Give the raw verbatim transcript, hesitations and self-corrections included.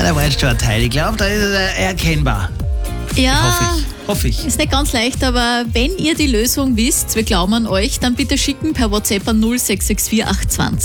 der Waldstadtteil. Ich glaube, da ist er erkennbar. Ja, Hoffe ich. Hoffe ich. ist nicht ganz leicht, aber wenn ihr die Lösung wisst, wir glauben an euch, dann bitte schicken per WhatsApp an null sechs sechs vier acht zwei null.